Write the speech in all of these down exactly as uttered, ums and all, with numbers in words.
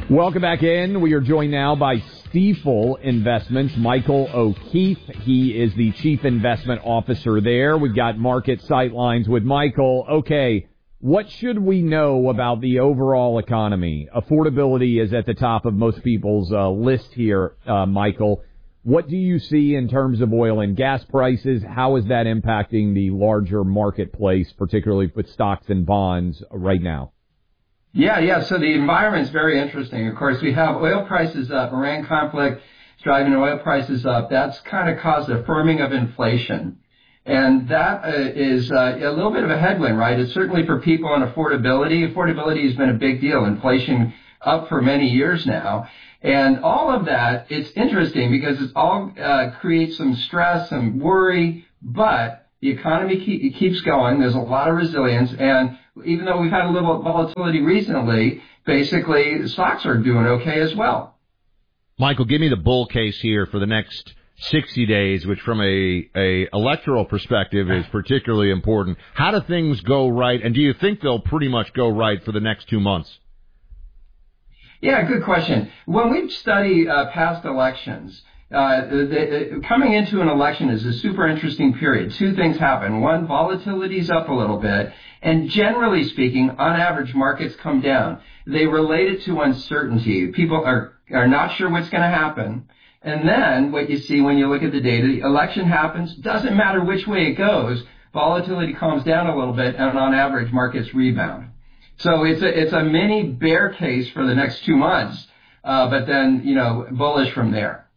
Welcome back in. We are joined now by Stifel Investments, Michael O'Keefe. He is the Chief Investment Officer there. We've got Market Sightlines with Michael. Okay, what should we know about the overall economy? Affordability is at the top of most people's uh, list here, uh, Michael. What do you see in terms of oil and gas prices? How is that impacting the larger marketplace, particularly with stocks and bonds right now? Yeah, yeah. So the environment's very interesting. Of course, we have oil prices up. Iran conflict is driving oil prices up. That's kind of caused a firming of inflation. And that uh, is uh, a little bit of a headwind, right? It's certainly for people on affordability. Affordability has been a big deal. Inflation up for many years now. And all of that, it's interesting because it all uh, creates some stress and worry, but the economy keep, keeps going. There's a lot of resilience. And even though we've had a little volatility recently, basically stocks are doing okay as well. Michael, give me the bull case here for the next sixty days, which from a, a electoral perspective is particularly important. How do things go right? And do you think they'll pretty much go right for the next two months? Yeah, good question. When we study uh, past elections, uh, the, the, coming into an election is a super interesting period. Two things happen. One, volatility's up a little bit, and generally speaking, on average, markets come down. They relate it to uncertainty. People are, are not sure what's going to happen. And then what you see when you look at the data, the election happens, doesn't matter which way it goes, volatility calms down a little bit, and on average, markets rebound. So it's a, it's a mini bear case for the next two months, uh, but then, you know, bullish from there.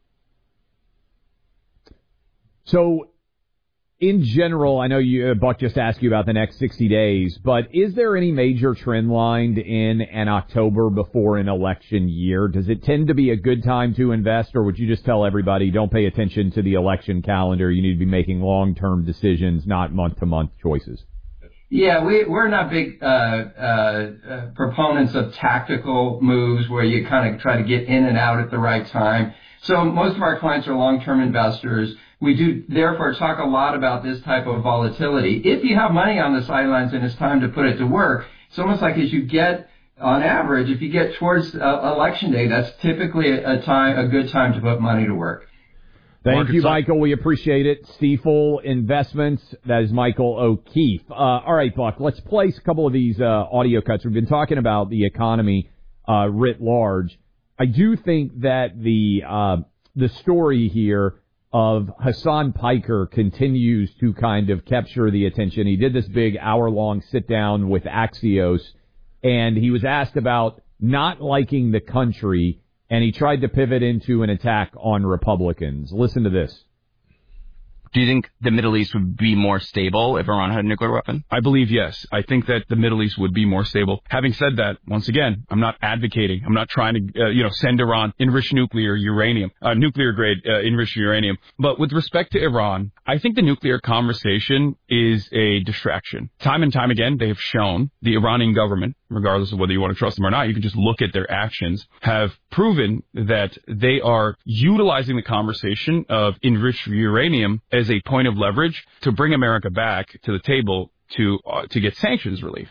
So in general, I know you, Buck just asked you about the next sixty days, but is there any major trend line in an October before an election year? Does it tend to be a good time to invest, or would you just tell everybody don't pay attention to the election calendar? You need to be making long-term decisions, not month-to-month choices. Yeah, we, we're not big uh, uh, uh, proponents of tactical moves where you kind of try to get in and out at the right time. So most of our clients are long-term investors. We do, therefore, talk a lot about this type of volatility. If you have money on the sidelines and it's time to put it to work, it's almost like as you get, on average, if you get towards uh, election day, that's typically a, a time, a good time to put money to work. Thank Market you, side. Michael. We appreciate it. Stifel Investments. That is Michael O'Keefe. Uh, all right, Buck, let's place a couple of these uh, audio cuts. We've been talking about the economy uh, writ large. I do think that the uh, the story here of Hassan Piker continues to kind of capture the attention. He did this big hour-long sit-down with Axios, and he was asked about not liking the country, and he tried to pivot into an attack on Republicans. Listen to this. Do you think the Middle East would be more stable if Iran had a nuclear weapon? I believe yes. I think that the Middle East would be more stable. Having said that, once again, I'm not advocating. I'm not trying to, uh, you know, send Iran enriched nuclear uranium, uh, nuclear grade uh, enriched uranium. But with respect to Iran, I think the nuclear conversation is a distraction. Time and time again, they have shown the Iranian government, regardless of whether you want to trust them or not, you can just look at their actions, have proven that they are utilizing the conversation of enriched uranium as a point of leverage to bring America back to the table to uh, to get sanctions relief.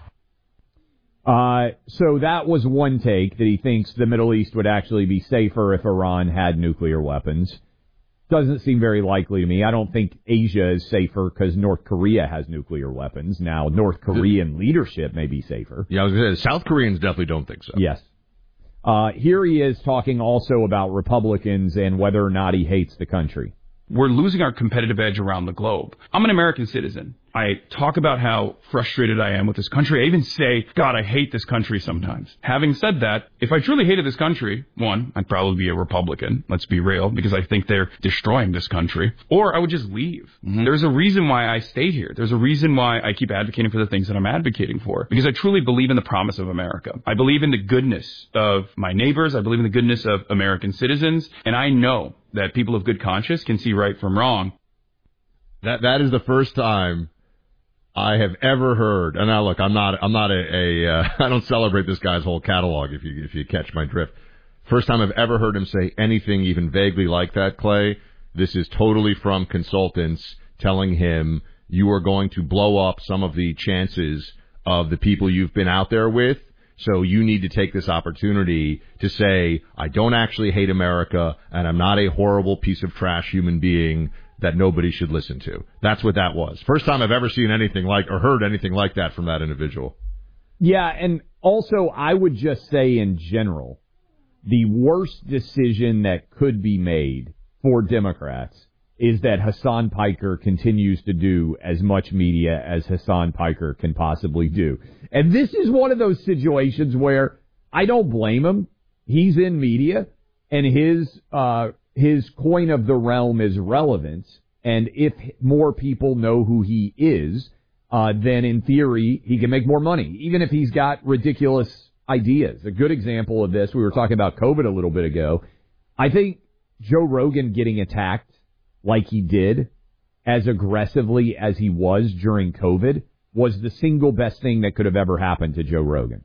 Uh, so that was one take, that he thinks the Middle East would actually be safer if Iran had nuclear weapons. Doesn't seem very likely to me. I don't think Asia is safer because North Korea has nuclear weapons. Now, North Korean leadership may be safer. Yeah, I was going to say, South Koreans definitely don't think so. Yes. Uh, here he is talking also about Republicans and whether or not he hates the country. We're losing our competitive edge around the globe. I'm an American citizen. I talk about how frustrated I am with this country. I even say, God, I hate this country sometimes. Having said that, if I truly hated this country, one, I'd probably be a Republican, let's be real, because I think they're destroying this country. Or I would just leave. Mm-hmm. There's a reason why I stay here. There's a reason why I keep advocating for the things that I'm advocating for. Because I truly believe in the promise of America. I believe in the goodness of my neighbors. I believe in the goodness of American citizens. And I know that people of good conscience can see right from wrong. That That is the first time I have ever heard, and now look, I'm not, I'm not a, a uh, I don't celebrate this guy's whole catalog, if you, if you catch my drift. First time I've ever heard him say anything even vaguely like that, Clay. This is totally from consultants telling him you are going to blow up some of the chances of the people you've been out there with. So you need to take this opportunity to say, I don't actually hate America, and I'm not a horrible piece of trash human being that nobody should listen to. That's what that was. First time I've ever seen anything like or heard anything like that from that individual. Yeah, and also I would just say in general, the worst decision that could be made for Democrats is that Hassan Piker continues to do as much media as Hassan Piker can possibly do. And this is one of those situations where I don't blame him. He's in media, and his uh, his coin of the realm is relevance. And if more people know who he is, uh, then in theory, he can make more money, even if he's got ridiculous ideas. A good example of this, we were talking about COVID a little bit ago. I think Joe Rogan getting attacked like he did, as aggressively as he was during COVID, was the single best thing that could have ever happened to Joe Rogan.